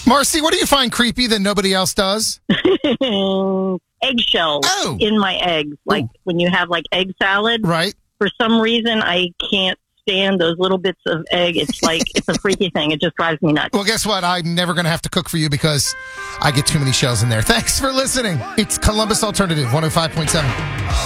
Marcy, what do you find creepy that nobody else does? Eggshells in my eggs. Like when you have like egg salad. Right. For some reason, I can't stand those little bits of egg. It's like, it's a freaky thing. It just drives me nuts. Well, guess what? I'm never going to have to cook for you because I get too many shells in there. Thanks for listening. It's Columbus Alternative 105.7.